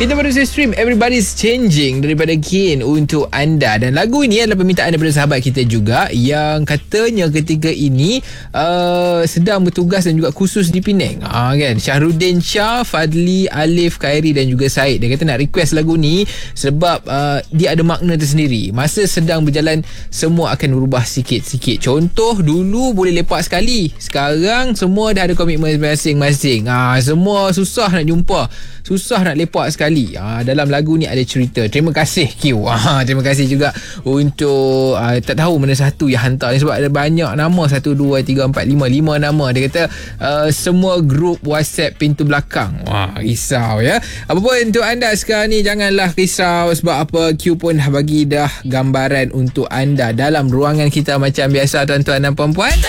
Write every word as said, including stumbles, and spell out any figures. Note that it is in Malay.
Kita baru saja stream Everybody's Changing daripada Kin untuk anda. Dan lagu ini adalah permintaan daripada sahabat kita juga yang katanya ketika ini uh, sedang bertugas dan juga khusus di Penang. uh, kan? Syahrudin Shah, Fadli, Alif, Khairi dan juga Said. Dia kata nak request lagu ni sebab uh, dia ada makna tersendiri. Masa sedang berjalan, semua akan berubah sikit-sikit. Contoh, dulu boleh lepak sekali. Sekarang semua dah ada komitmen masing-masing. uh, Semua susah nak jumpa, susah nak lepak sekali. Ha, dalam lagu ni ada cerita. Terima kasih Q. Ha, terima kasih juga untuk uh, tak tahu mana satu yang hantar ni sebab ada banyak nama, satu, dua, tiga, empat, lima, lima nama. Dia kata uh, semua grup WhatsApp pintu belakang. Wah, risau ya. Apa pun untuk anda sekarang ni, janganlah risau sebab apa, Q pun dah bagi dah gambaran untuk anda dalam ruangan kita macam biasa, tuan-tuan dan puan-puan.